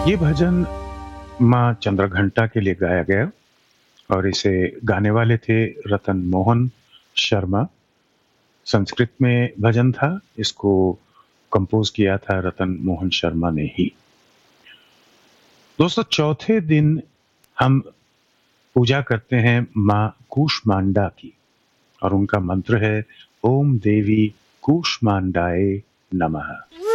ये भजन माँ चंद्रघंटा के लिए गाया गया और इसे गाने वाले थे रतन मोहन शर्मा। संस्कृत में भजन था, इसको कंपोज किया था रतन मोहन शर्मा ने ही। दोस्तों, चौथे दिन हम पूजा करते हैं माँ कूष्मांडा की और उनका मंत्र है ओम देवी कूष्मांडाए नमः।